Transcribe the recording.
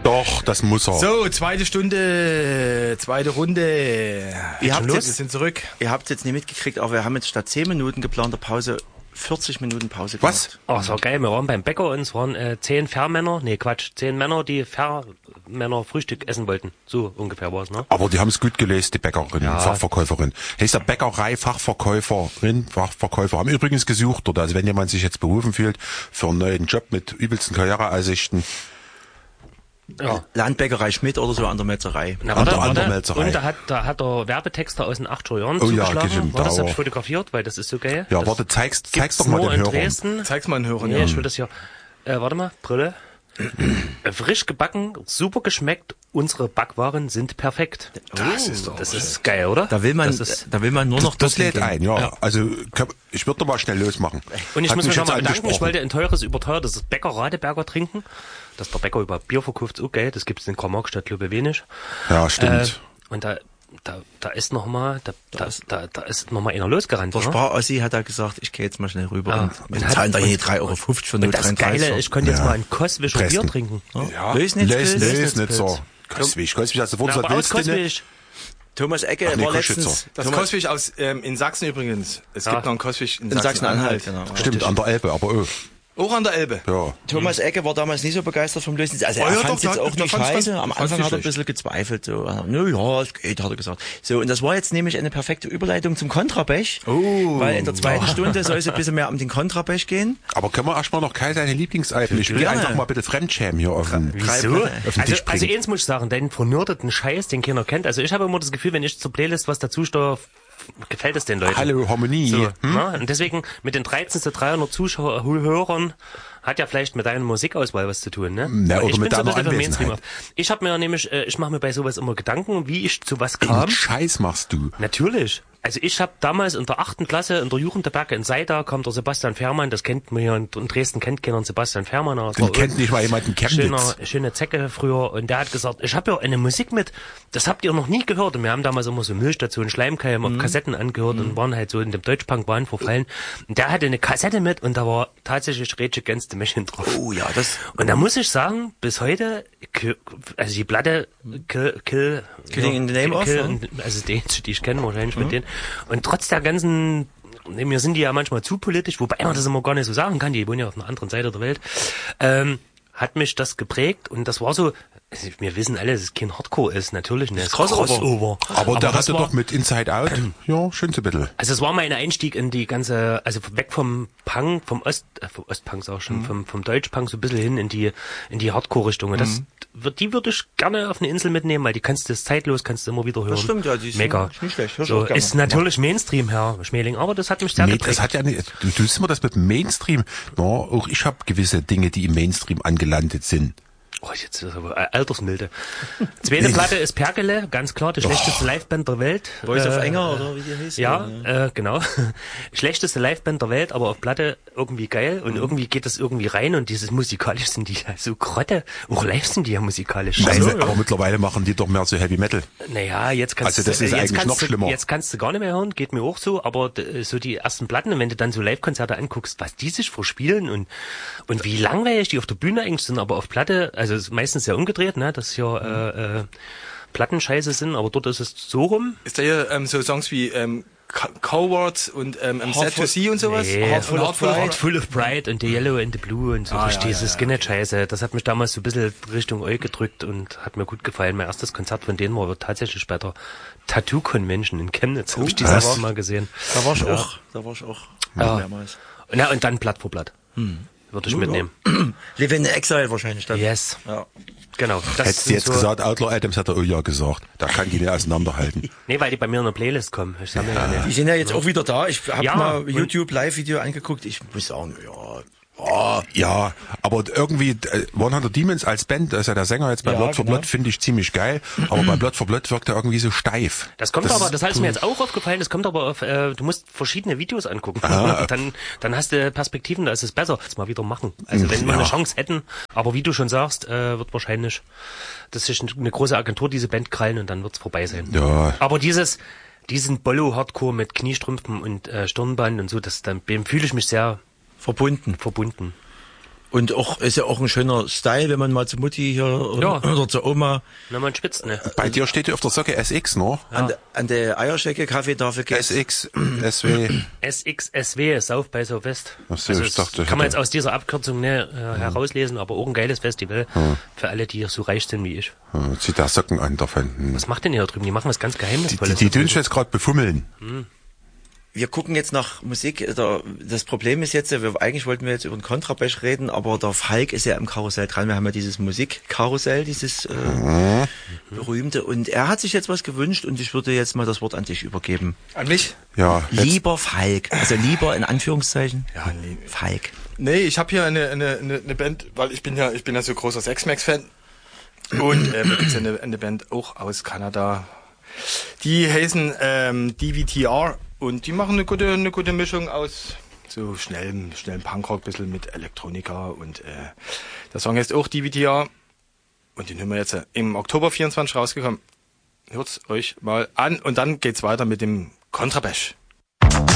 Doch, das muss er. So, zweite Stunde, zweite Runde. Wir sind zurück. Ihr habt jetzt nicht mitgekriegt, aber wir haben jetzt statt 10 Minuten geplanter Pause 40 Minuten Pause gemacht. Was? Oh, das war geil. Wir waren beim Bäcker und es waren 10 Männer, die Männer Frühstück essen wollten. So ungefähr war es, ne? Aber die haben es gut gelöst, die Bäckerin, Fachverkäuferin. Heißt der Bäckerei, Fachverkäufer haben übrigens gesucht dort. Also wenn jemand sich jetzt berufen fühlt für einen neuen Job mit übelsten Karriereaussichten. Ja. Landbäckerei Schmidt oder so an der Metzerei. Na, an der Metzerei. Und da hat der Werbetexter aus den 80er Jahren zugeschlagen. Ja, das habe ich fotografiert, weil das ist so geil. Ja, warte, zeig's doch mal den Hörern. Zeig's mal den Hörern, ja. Ich will das hier. Warte mal, Brille. Frisch gebacken, super geschmeckt, unsere Backwaren sind perfekt. Das ist geil, oder? Da will man nur noch das lädt ein, ja. Also ich würde doch mal schnell losmachen. Und ich muss mich nochmal bedanken, ich wollte ein überteuertes Bäcker Radeberger trinken. Dass der Bäcker über Bier verkauft, so geil, das gibt's in Karl-Marx-Stadt, glaube ich, wenig. Ja, stimmt. Und da ist noch mal einer losgerannt. Der Spar-Ossi hat da gesagt, ich gehe jetzt mal schnell rüber und zahlen da hier 3,50 € für 0,33 €. Das Geile, ich konnte jetzt mal ein Koswischer Bier trinken. Ja. Lösnitzer. Koswig, hast du Wurzel willst. Thomas Ecke war letztens... Das Koswig aus in Sachsen übrigens. Es gibt noch ein Koswig in Sachsen-Anhalt. Genau. Stimmt, an der Elbe, aber auch an der Elbe. Ja. Thomas Ecke war damals nicht so begeistert vom Lösnitz. Also er fand es jetzt auch nicht scheiße. Am Anfang hat er ein bisschen gezweifelt. So, ja, es geht, hat er gesagt. So, und das war jetzt nämlich eine perfekte Überleitung zum Kontrabech. Weil in der zweiten Stunde soll es ein bisschen mehr um den Kontrabech gehen. Aber können wir erstmal noch Kai seine Lieblingsalben? Ich will einfach mal bitte Fremdschämen hier auf den Wieso? Also eins muss ich sagen, den vernördeten Scheiß, den keiner kennt. Also ich habe immer das Gefühl, wenn ich zur Playlist was dazu steuere, gefällt es den Leuten. Hallo, Harmonie. So, und deswegen mit den 13.300 Zuhörern hat ja vielleicht mit deiner Musikauswahl was zu tun, ne? Ja, oder ich mit bin so deiner Anwesenheit. Ich habe mir nämlich, ich mache mir bei sowas immer Gedanken, wie ich zu was kam. Den Scheiß machst du. Natürlich. Also ich habe damals in der 8. Klasse in der Jugendherberge in Seida kam der Sebastian Fährmann, das kennt man hier in Dresden, kennt keiner Sebastian Fährmann. Den kennt nicht mal jemand in Chemnitz. Schöne Zecke früher, und der hat gesagt, ich habe ja eine Musik mit, das habt ihr noch nie gehört, und wir haben damals immer so Müllstationen, Schleimkeim auf Kassetten angehört und waren halt so in dem Deutschpunk-Bahn verfallen, und der hatte eine Kassette mit und da war tatsächlich Rage Against the Machine drauf. Oh ja, und da muss ich sagen, bis heute, also die Platte Killing in the Name of, also die ich kenne wahrscheinlich mit denen, und trotz der ganzen, mir sind die ja manchmal zu politisch, wobei man das immer gar nicht so sagen kann, die wohnen ja auf einer anderen Seite der Welt, hat mich das geprägt, und das war so, also wir wissen alle, dass es kein Hardcore ist, natürlich, ne? Crossover. Aber da hast du doch mit Inside Out, ja, schön zu bittel. Also es war mein Einstieg in die ganze, also weg vom Punk, vom Ostpunk auch schon, vom Deutschpunk so ein bisschen hin in die Hardcore-Richtung. Die würde ich gerne auf eine Insel mitnehmen, weil die kannst du zeitlos, kannst du immer wieder hören. Das stimmt, ja, die ist mega. Nicht schlecht. So, ist natürlich Mainstream, Herr Schmeling, aber das hat mich sehr geprägt. Das hat ja nicht, du tust immer das mit Mainstream. Ja, auch ich habe gewisse Dinge, die im Mainstream angelandet sind. Oh, jetzt ist aber Altersmilde. Zweite Platte ist Perkele, ganz klar, die schlechteste Liveband der Welt. Voice of Enger, oder wie die hieß? Ja, genau. Schlechteste Liveband der Welt, aber auf Platte irgendwie geil, und irgendwie geht das irgendwie rein, und dieses musikalisch sind die ja so Grotte. Auch live sind die ja musikalisch. Scheiße, aber mittlerweile machen die doch mehr so Heavy Metal. Naja, jetzt kannst also das ist eigentlich noch schlimmer. Jetzt kannst du gar nicht mehr hören, geht mir auch so, aber so die ersten Platten, und wenn du dann so Live-Konzerte anguckst, was die sich verspielen und wie langweilig die auf der Bühne eigentlich sind, aber auf Platte, also ist meistens ja umgedreht, ne, dass hier Plattenscheiße sind, aber dort ist es so rum. Ist da hier so Songs wie Cowards und Sad to See und sowas? Nee, Heart Full of Pride und The Yellow and the Blue und so diese Skinhead-Scheiße. Das hat mich damals so ein bisschen Richtung Eu gedrückt und hat mir gut gefallen. Mein erstes Konzert von denen war tatsächlich bei der Tattoo Convention in Chemnitz. Habe ich dieses erste Mal gesehen. Da war ich auch mehrmals. Ja, und dann Blatt vor Blatt. Würde ich mitnehmen. Live in Exile wahrscheinlich dann. Yes. Ja. Genau. Hättest du jetzt so gesagt, Outlaw Adams hat er ja gesagt. Da kann die nicht auseinanderhalten. Nee, weil die bei mir in der Playlist kommen. Ich sammle ja nicht. Die sind ja jetzt auch wieder da. Ich habe mal YouTube Live-Video angeguckt. Ich muss sagen, ja, aber irgendwie 100 Demons als Band, das ist ja der Sänger jetzt bei Blood for Blood, finde ich ziemlich geil, aber bei Blood for Blood wirkt er irgendwie so steif. Das kommt aber, das ist mir jetzt auch aufgefallen, das kommt aber auf, du musst verschiedene Videos angucken. Dann hast du Perspektiven, da ist es besser. Das mal wieder machen. Also wenn wir eine Chance hätten, aber wie du schon sagst, wird wahrscheinlich, dass sich eine große Agentur diese Band krallen und dann wird's vorbei sein. Ja. Aber diesen Bollo-Hardcore mit Kniestrümpfen und Stirnband und so, dem fühle ich mich sehr verbunden. Und auch, ist ja auch ein schöner Style, wenn man mal zu Mutti hier oder zur Oma. Na, man spitzt, ne? Bei dir steht ja auf der Socke SX, noch? Ja. An der Eierschecke Kaffeetafel geht's. SX, SW. SX, SW, South by Southwest. Ach so, also ich dachte, kann man jetzt aus dieser Abkürzung herauslesen, aber auch ein geiles Festival für alle, die so reich sind wie ich. Zieht da Socken an davon. Was macht denn ihr da drüben? Die machen was ganz Geheimnisvolles. Die tun sich jetzt gerade befummeln. Wir gucken jetzt nach Musik. Das Problem ist jetzt, eigentlich wollten wir jetzt über den Kontrabass reden, aber der Falk ist ja im Karussell dran. Wir haben ja dieses Musikkarussell, dieses berühmte. Und er hat sich jetzt was gewünscht und ich würde jetzt mal das Wort an dich übergeben. An mich? Ja. Lieber Falk. Also lieber in Anführungszeichen. Ja, Falk. Nee, ich habe hier eine Band, weil ich bin ja so großer Sex-Max-Fan. Und da gibt's ja eine Band auch aus Kanada. Die heißen DVTR. Und die machen eine gute Mischung aus so schnellem Punkrock, bisschen mit Elektronika und der Song heißt auch DVTR und den hören wir jetzt im Oktober 24 rausgekommen. Hört's euch mal an und dann geht's weiter mit dem Kontrabass.